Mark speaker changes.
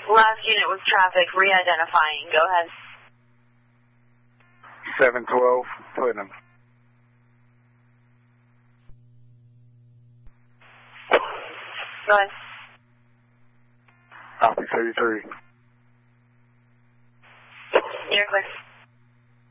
Speaker 1: Last unit was traffic, re-identifying. Go ahead.
Speaker 2: 712, Putnam.
Speaker 1: Go ahead.
Speaker 2: Copy 33.
Speaker 1: You're clear.